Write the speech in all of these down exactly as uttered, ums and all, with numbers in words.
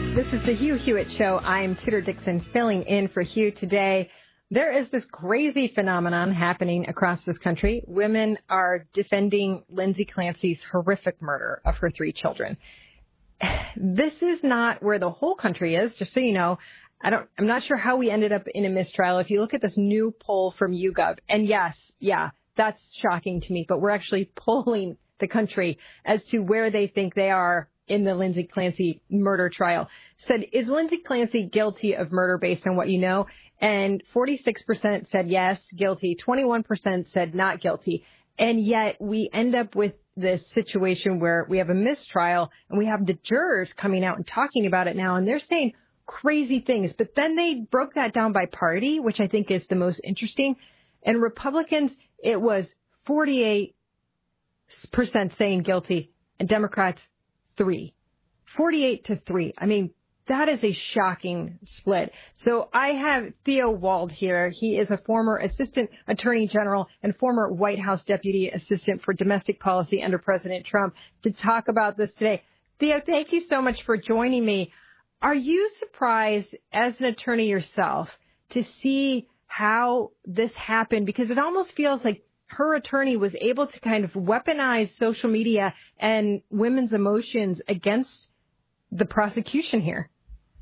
This is the Hugh Hewitt Show. I'm Tudor Dixon filling in for Hugh today. There is this crazy phenomenon happening across this country. Women are defending Lindsay Clancy's horrific murder of her three children. This is not where the whole country is, just so you know. I don't, I'm not sure how we ended up in a mistrial. If you look at this new poll from YouGov, and yes, yeah, that's shocking to me, but we're actually polling the country as to where they think they are in the Lindsay Clancy murder trial. Said, is Lindsay Clancy guilty of murder based on what you know? And forty-six percent said yes, guilty. twenty-one percent said not guilty. And yet we end up with this situation where we have a mistrial and we have the jurors coming out and talking about it now. And they're saying crazy things. But then they broke that down by party, which I think is the most interesting. And Republicans, it was forty-eight percent saying guilty, and Democrats, three. forty-eight to three. I mean, that is a shocking split. So I have Theo Wald here. He is a former Assistant Attorney General and former White House Deputy Assistant for Domestic Policy under President Trump to talk about this today. Theo, thank you so much for joining me. Are you surprised as an attorney yourself to see how this happened? Because it almost feels like her attorney was able to kind of weaponize social media and women's emotions against the prosecution here.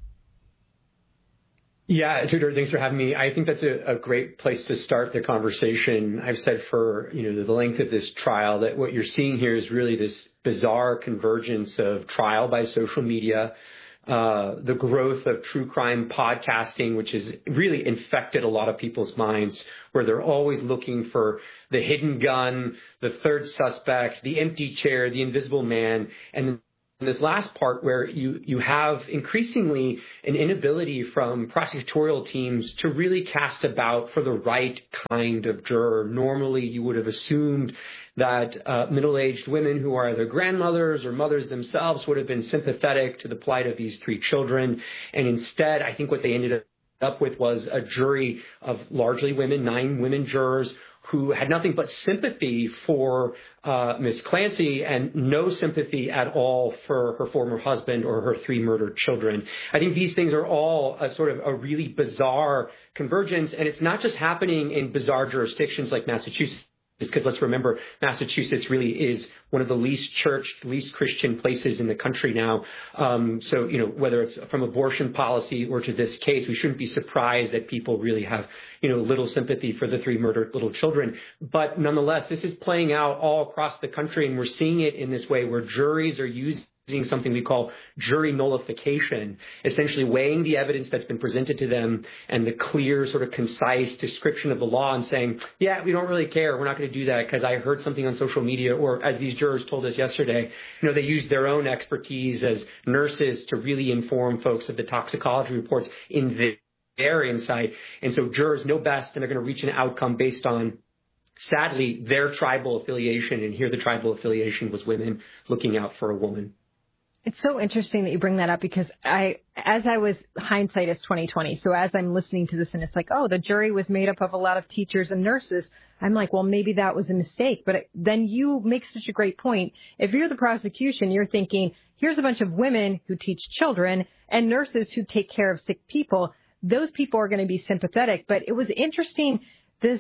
Yeah, Tudor, thanks for having me. I think that's a, a great place to start the conversation. I've said for, you know, the length of this trial that what you're seeing here is really this bizarre convergence of trial by social media, uh, the growth of true crime podcasting, which has really infected a lot of people's minds, where they're always looking for the hidden gun, the third suspect, the empty chair, the invisible man, and this last part where you, you have increasingly an inability from prosecutorial teams to really cast about for the right kind of juror. Normally, you would have assumed that uh, middle-aged women who are either grandmothers or mothers themselves would have been sympathetic to the plight of these three children. And instead, I think what they ended up with was a jury of largely women, nine women jurors, who had nothing but sympathy for uh, Miz Clancy and no sympathy at all for her former husband or her three murdered children. I think these things are all a sort of a really bizarre convergence, and it's not just happening in bizarre jurisdictions like Massachusetts. Because let's remember, Massachusetts really is one of the least churched, least Christian places in the country now. Um, so, you know, whether it's from abortion policy or to this case, we shouldn't be surprised that people really have, you know, little sympathy for the three murdered little children. But nonetheless, this is playing out all across the country, and we're seeing it in this way where juries are using something we call jury nullification, essentially weighing the evidence that's been presented to them and the clear, sort of concise description of the law and saying, yeah, we don't really care. We're not going to do that because I heard something on social media, or as these jurors told us yesterday, you know, they use their own expertise as nurses to really inform folks of the toxicology reports in their insight. And so jurors know best, and they're going to reach an outcome based on, sadly, their tribal affiliation. And here the tribal affiliation was women looking out for a woman. It's so interesting that you bring that up, because I, as I was, hindsight is twenty twenty. So as I'm listening to this and it's like, oh, the jury was made up of a lot of teachers and nurses. I'm like, well, maybe that was a mistake. But it, then you make such a great point. If you're the prosecution, you're thinking, here's a bunch of women who teach children and nurses who take care of sick people. Those people are going to be sympathetic. But it was interesting, this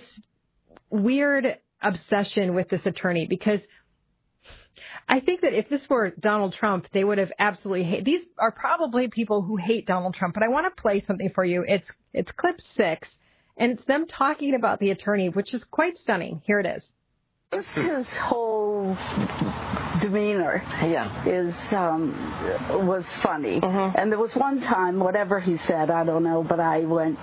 weird obsession with this attorney, because I think that if this were Donald Trump, they would have absolutely hate. These are probably people who hate Donald Trump. But I want to play something for you. It's it's clip six, and it's them talking about the attorney, which is quite stunning. Here it is. His whole demeanor yeah. is um, was funny. Mm-hmm. And there was one time, whatever he said, I don't know, but I went...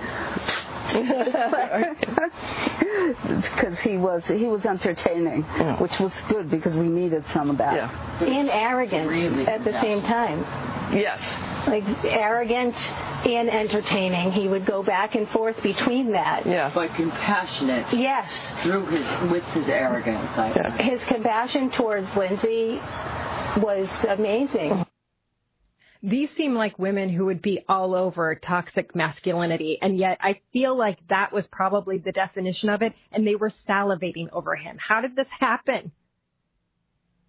because he was he was entertaining, yeah. which was good because we needed some of that. Yeah. And arrogant really at the yeah. same time. Yes. Like arrogant and entertaining. He would go back and forth between that. Yeah. But compassionate. Yes. Through his with his arrogance. I yeah. His compassion towards Lindsay was amazing. These seem like women who would be all over toxic masculinity, and yet I feel like that was probably the definition of it, and they were salivating over him. How did this happen?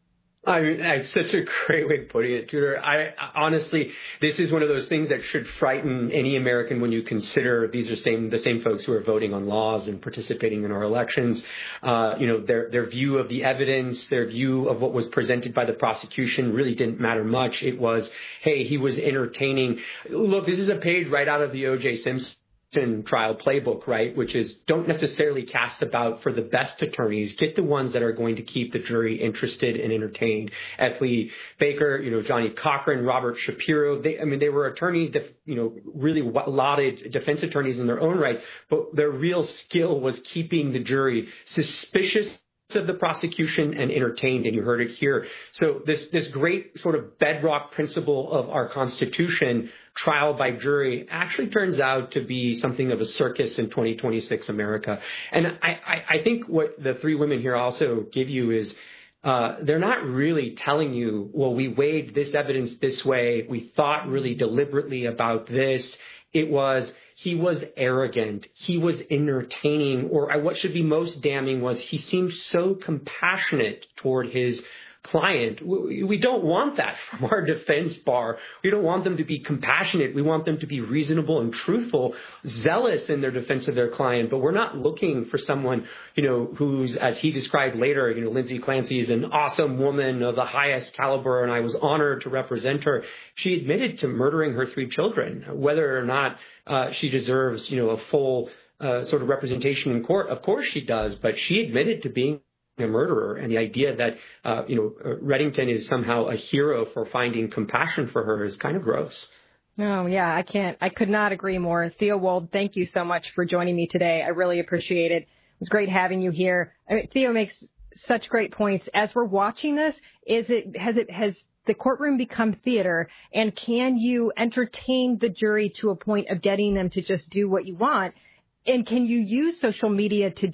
I mean, it's such a great way of putting it, Tudor. I honestly, this is one of those things that should frighten any American when you consider these are same the same folks who are voting on laws and participating in our elections. Uh, you know, their their view of the evidence, their view of what was presented by the prosecution really didn't matter much. It was, hey, he was entertaining. Look, this is a page right out of the O J Simpson trial playbook, right? Which is don't necessarily cast about for the best attorneys. Get the ones that are going to keep the jury interested and entertained. F. Lee Baker, you know, Johnny Cochran, Robert Shapiro. They, I mean, they were attorneys that, you know, really lauded defense attorneys in their own right, but their real skill was keeping the jury suspicious of the prosecution and entertained, and you heard it here. So this this great sort of bedrock principle of our Constitution, trial by jury, actually turns out to be something of a circus in twenty twenty-six America. And I, I, I think what the three women here also give you is uh, they're not really telling you, well, we weighed this evidence this way, we thought really deliberately about this. It was he was arrogant, he was entertaining, or what should be most damning was he seemed so compassionate toward his client. We don't want that from our defense bar. We don't want them to be compassionate. We want them to be reasonable and truthful, zealous in their defense of their client. But we're not looking for someone, you know, who's, as he described later, you know, Lindsay Clancy is an awesome woman of the highest caliber, and I was honored to represent her. She admitted to murdering her three children. Whether or not uh, she deserves, you know, a full uh, sort of representation in court, of course she does. But she admitted to being a murderer, and the idea that uh, you know Reddington is somehow a hero for finding compassion for her is kind of gross. No, yeah, I can't. I could not agree more. Theo Wold, thank you so much for joining me today. I really appreciate it. It was great having you here. I mean, Theo makes such great points. As we're watching this, is it has it has the courtroom become theater, and can you entertain the jury to a point of getting them to just do what you want? And can you use social media to